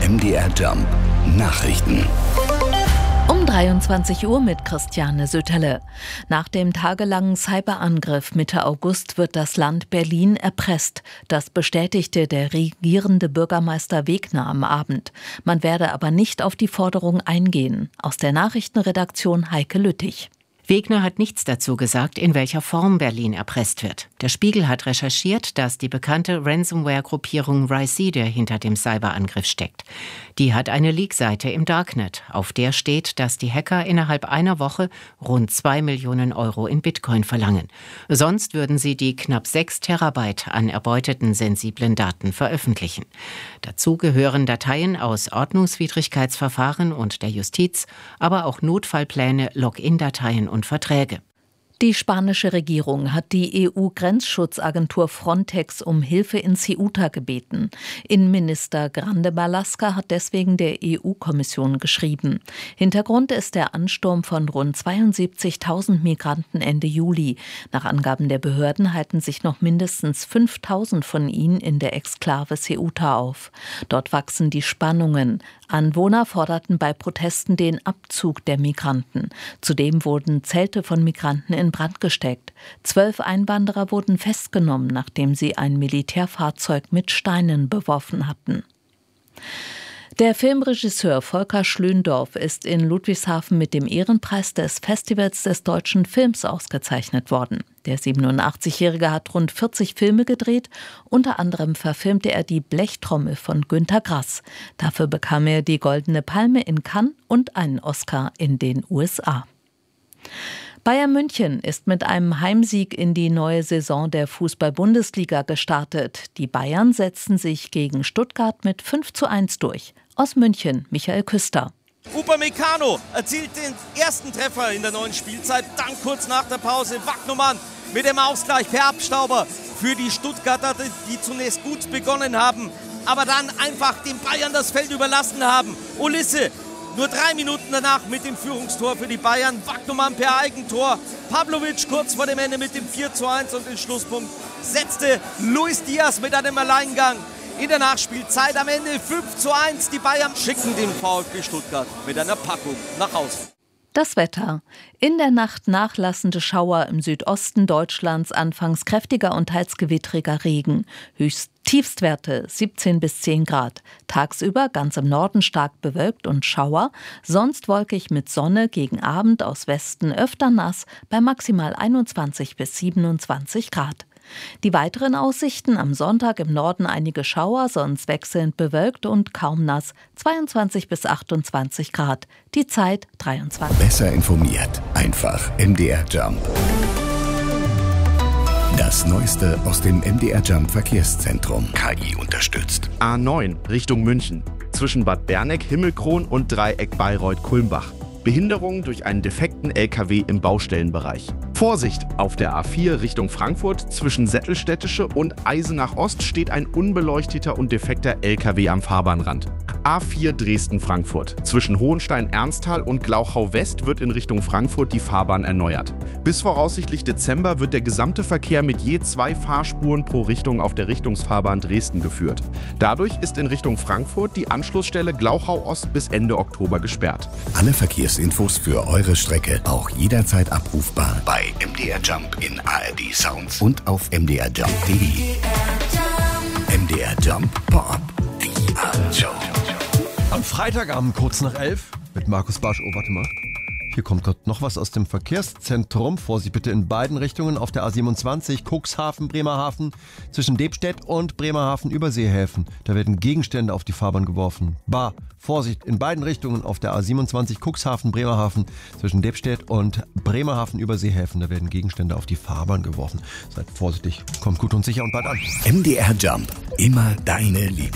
MDR Jump Nachrichten. Um 23 Uhr mit Christiane Söterle. Nach dem tagelangen Cyberangriff Mitte August wird das Land Berlin erpresst. Das bestätigte der regierende Bürgermeister Wegner am Abend. Man werde aber nicht auf die Forderung eingehen. Aus der Nachrichtenredaktion Heike Lüttich. Wegner hat nichts dazu gesagt, in welcher Form Berlin erpresst wird. Der Spiegel hat recherchiert, dass die bekannte Ransomware-Gruppierung Ricida hinter dem Cyberangriff steckt. Die hat eine Leak-Seite im Darknet. Auf der steht, dass die Hacker innerhalb einer Woche rund 2 Millionen Euro in Bitcoin verlangen. Sonst würden sie die knapp 6 Terabyte an erbeuteten sensiblen Daten veröffentlichen. Dazu gehören Dateien aus Ordnungswidrigkeitsverfahren und der Justiz, aber auch Notfallpläne, Login-Dateien und Verträge. Die spanische Regierung hat die EU-Grenzschutzagentur Frontex um Hilfe in Ceuta gebeten. Innenminister Grande Marlaska hat deswegen der EU-Kommission geschrieben. Hintergrund ist der Ansturm von rund 72.000 Migranten Ende Juli. Nach Angaben der Behörden halten sich noch mindestens 5.000 von ihnen in der Exklave Ceuta auf. Dort wachsen die Spannungen. Anwohner forderten bei Protesten den Abzug der Migranten. Zudem wurden Zelte von Migranten in Brand gesteckt. 12 Einwanderer wurden festgenommen, nachdem sie ein Militärfahrzeug mit Steinen beworfen hatten. Der Filmregisseur Volker Schlöndorff ist in Ludwigshafen mit dem Ehrenpreis des Festivals des deutschen Films ausgezeichnet worden. Der 87-Jährige hat rund 40 Filme gedreht. Unter anderem verfilmte er die Blechtrommel von Günter Grass. Dafür bekam er die Goldene Palme in Cannes und einen Oscar in den USA. Bayern München ist mit einem Heimsieg in die neue Saison der Fußball-Bundesliga gestartet. Die Bayern setzten sich gegen Stuttgart mit 5:1 durch. Aus München, Michael Küster. Upamecano erzielt den ersten Treffer in der neuen Spielzeit. Dann kurz nach der Pause Wagnumann mit dem Ausgleich per Abstauber für die Stuttgarter, die zunächst gut begonnen haben, aber dann einfach den Bayern das Feld überlassen haben. Ulisse nur 3 Minuten danach mit dem Führungstor für die Bayern. Wagnumann per Eigentor. Pavlovic kurz vor dem Ende mit dem 4:1 und den Schlusspunkt setzte Luis Diaz mit einem Alleingang. In der Nachspielzeit am Ende 5:1. Die Bayern schicken den VfB Stuttgart mit einer Packung nach Hause. Das Wetter. In der Nacht nachlassende Schauer im Südosten Deutschlands, anfangs kräftiger und teils gewittriger Regen. Tiefstwerte 17 bis 10 Grad. Tagsüber ganz im Norden stark bewölkt und Schauer, sonst wolkig mit Sonne, gegen Abend aus Westen öfter nass bei maximal 21 bis 27 Grad. Die weiteren Aussichten: am Sonntag im Norden einige Schauer, sonst wechselnd bewölkt und kaum nass, 22 bis 28 Grad. Die Zeit 23. Besser informiert, einfach MDR Jump. Das Neueste aus dem MDR Jump Verkehrszentrum. KI unterstützt. A9 Richtung München. Zwischen Bad Berneck, Himmelkron und Dreieck Bayreuth-Kulmbach. Behinderung durch einen defekten LKW im Baustellenbereich. Vorsicht! Auf der A4 Richtung Frankfurt zwischen Sättelstädtische und Eisenach Ost steht ein unbeleuchteter und defekter LKW am Fahrbahnrand. A4 Dresden-Frankfurt. Zwischen Hohenstein-Ernsthal und Glauchau-West wird in Richtung Frankfurt die Fahrbahn erneuert. Bis voraussichtlich Dezember wird der gesamte Verkehr mit je 2 Fahrspuren pro Richtung auf der Richtungsfahrbahn Dresden geführt. Dadurch ist in Richtung Frankfurt die Anschlussstelle Glauchau-Ost bis Ende Oktober gesperrt. Alle Verkehrsinfos für eure Strecke auch jederzeit abrufbar bei MDR Jump in ARD Sounds und auf mdrjump.de. MDR Jump Pop, die Abendshow. Am Freitagabend kurz nach 11 mit Markus Barsch. Oh, warte mal. Hier kommt gerade noch was aus dem Verkehrszentrum. Vorsicht bitte in beiden Richtungen auf der A27 Cuxhaven, Bremerhaven zwischen Debstedt und Bremerhaven-Überseehäfen. Da werden Gegenstände auf die Fahrbahn geworfen. Vorsicht in beiden Richtungen auf der A27 Cuxhaven, Bremerhaven zwischen Debstedt und Bremerhaven-Überseehäfen. Da werden Gegenstände auf die Fahrbahn geworfen. Seid vorsichtig, kommt gut und sicher und bald an. MDR Jump, immer deine Lieblings.